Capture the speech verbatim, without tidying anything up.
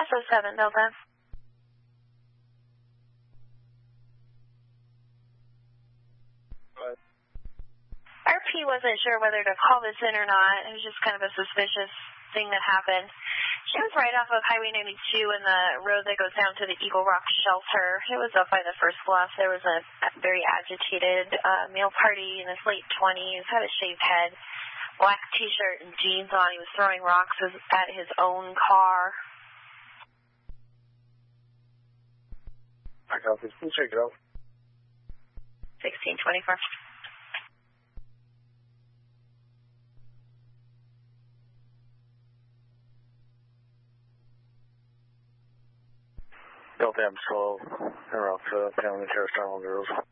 oh seven, Delta. What? R P wasn't sure whether to call this in or not. It was just kind of a suspicious thing that happened. She was right off of Highway ninety-two in the road that goes down to the Eagle Rock Shelter. It was up by the first bluff. There was a very agitated uh, male party in his late twenties, had a shaved head, black T-shirt and jeans on. He was throwing rocks at his own car. I got this. Please check it out. sixteen twenty-four. Delta M twelve, around uh, Family Terrace Terminal Girls.